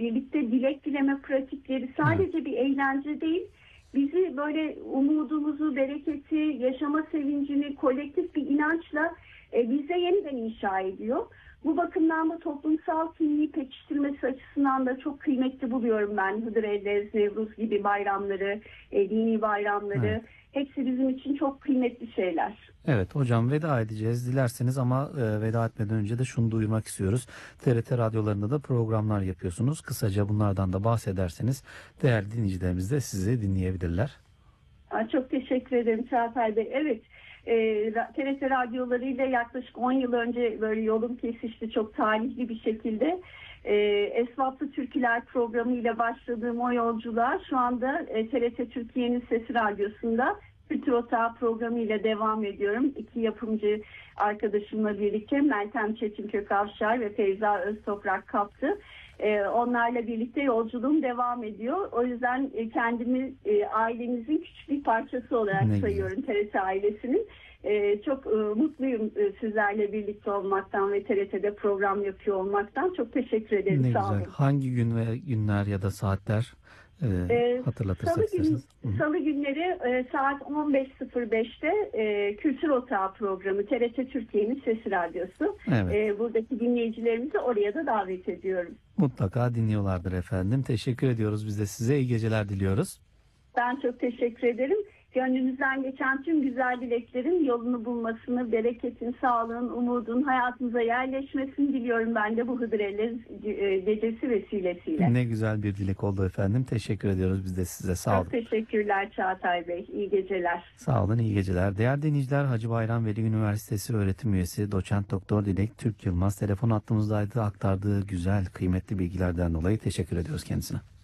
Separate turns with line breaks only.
birlikte dilek dileme pratikleri sadece bir eğlence değil, bizi böyle umudumuzu, bereketi, yaşama sevincini kolektif bir inançla bize yeniden inşa ediyor. Bu bakımdan da toplumsal kimliği pekiştirmesi açısından da çok kıymetli buluyorum ben Hıdrellez, Nevruz gibi bayramları, dini bayramları.
Evet.
Hepsi bizim için çok kıymetli şeyler.
Evet hocam, veda edeceğiz dilerseniz ama veda etmeden önce de şunu duyurmak istiyoruz. TRT radyolarında da programlar yapıyorsunuz. Kısaca bunlardan da bahsederseniz değerli dinleyicilerimiz de sizi dinleyebilirler.
Çok teşekkür ederim Çağatay Bey. Evet, TRT radyolarıyla yaklaşık 10 yıl önce böyle yolum kesişti çok talihli bir şekilde. Esvaplı Türküler programıyla başladığım o yolculuğa şu anda TRT Türkiye'nin Sesi Radyosu'nda Kültür Otağı programıyla devam ediyorum. İki yapımcı arkadaşımla birlikte Meltem Çetin Kökavşar ve Feyza Öztoprak Kaptı. Onlarla birlikte yolculuğum devam ediyor. O yüzden kendimi ailemizin küçük bir parçası olarak sayıyorum, TRT ailesinin. Çok mutluyum sizlerle birlikte olmaktan ve TRT'de program yapıyor olmaktan. Çok teşekkür ederim.
Ne
Sağ
güzel.
olun.
Hangi gün ve günler ya da saatler hatırlatırsak isterseniz.
Salı günleri saat 15.05'te Kültür Otağı programı TRT Türkiye'nin Sesi Radyosu.
Evet.
Buradaki dinleyicilerimizi oraya da davet ediyorum.
Mutlaka dinliyorlardır efendim. Teşekkür ediyoruz. Biz de size iyi geceler diliyoruz.
Ben çok teşekkür ederim. Gönlünüzden geçen tüm güzel dileklerin yolunu bulmasını, bereketin, sağlığın, umudun hayatımıza yerleşmesini diliyorum ben de bu Hıdrellez gecesi vesilesiyle.
Ne güzel bir dilek oldu efendim. Teşekkür ediyoruz biz de size. Sağ olun.
Çok teşekkürler Çağatay Bey. İyi geceler.
Sağ olun, iyi geceler. Değerli dinleyiciler, Hacı Bayram Veli Üniversitesi öğretim üyesi Doçent Doktor Dilek Türk Yılmaz telefon hattımızdaydı. Aktardığı güzel, kıymetli bilgilerden dolayı teşekkür ediyoruz kendisine.